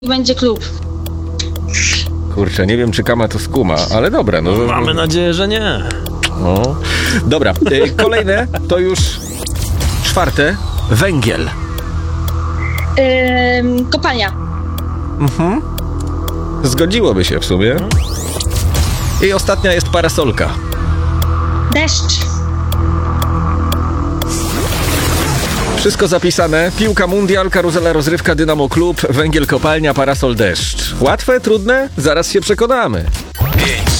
będzie klub. Kurczę, nie wiem, czy Kama to skuma, ale dobra. No, Mamy nadzieję, że nie. no. Dobra, kolejne to już czwarte. Węgiel. Kopalnia. Zgodziłoby się w sumie. I ostatnia jest parasolka. Deszcz. Wszystko zapisane. Piłka mundial, karuzela rozrywka, Dynamo Klub, węgiel, kopalnia, parasol, deszcz. Łatwe, trudne? Zaraz się przekonamy. 5,